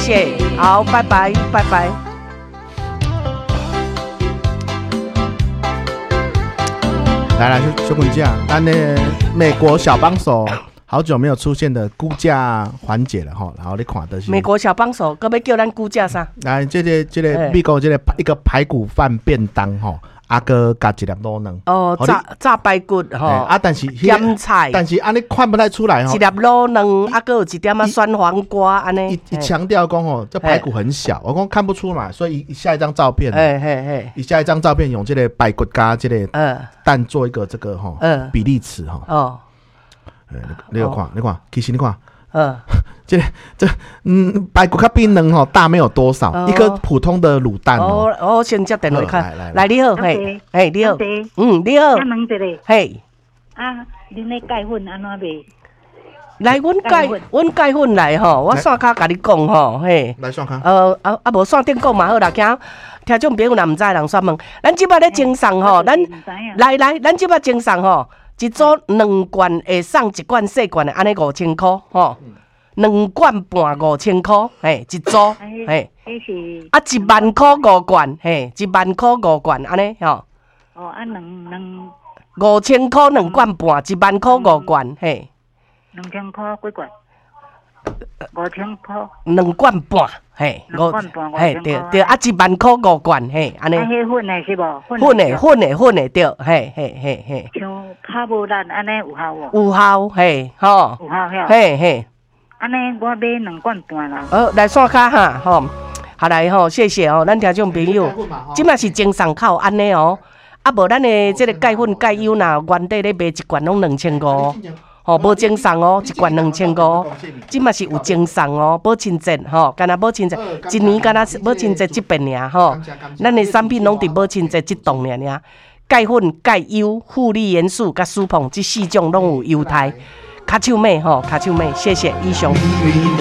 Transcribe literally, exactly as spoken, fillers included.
谢，好，拜拜，拜拜。 来来，小滚价，咱的美国小帮手。好久没有出现的估价环节了哈，然后你看的是美国小帮手，搁要叫咱估价啥？ 来，这个这个美国这个一个排骨饭便当哈，阿哥加一粒卤卵哦，炸炸排骨吼， 啊，但是咸菜， 但是安尼看不太出来哈， 一粒卤卵，啊，搁有一点啊酸黄瓜安尼。 一强调讲吼，这排骨很小，我讲看不出来，所以下一张照片， 嘿嘿嘿， 下一张照片用这个排骨加这个蛋做一个这个哈比例尺哈。哦。你有看，你看，其实你看，嗯，这这嗯，排骨较比卵吼大没有多少，哦、一颗普通的卤蛋哦。 哦，我先接电话看，来来，你好，嘿，嘿，你好，嗯，你好， 我问一下， 嘿， 啊，恁咧钙粉安怎卖？ 来，阮钙，阮钙粉来吼，我线卡甲你讲吼，嘿， 来线卡， 呃啊啊，无线顶讲嘛好啦，惊听众朋友若毋知人选问，咱即摆咧精送吼，咱来来，咱即摆精送吼。一组两罐会送一罐细罐的，安尼五千块吼，两罐半五千块，嘿，一组，嘿，啊一万块五罐，嘿，一万块五罐，安尼吼。 哦，啊两两五千块两罐半，一万块五罐，嘿。 两千块几罐？五千块。 两罐半，嘿， 两罐半， 嘿，对对，啊一万块五罐，嘿，安尼。 啊，迄粉的是无？ 粉的粉的粉的对，嘿嘿嘿嘿。 像卡无力安尼有效无？ 有效，嘿，吼。 有效晓。 嘿嘿。 安尼我买两罐半啦。 好，来刷卡哈，吼，好来吼，谢谢哦，咱听众朋友，即嘛是精送靠安尼哦，啊无咱的即个钙粉钙油呐，原底咧卖一罐拢两千五。吼，无精送哦，一罐两千五，即嘛是有精送哦，保清洁吼，干那保清洁，一年干那保清洁一遍尔吼，咱的产品拢伫保清洁即档尔尔，钙粉、钙油、负离元素甲舒碰即四种拢有优待，卡手妹吼，卡手妹，谢谢以上。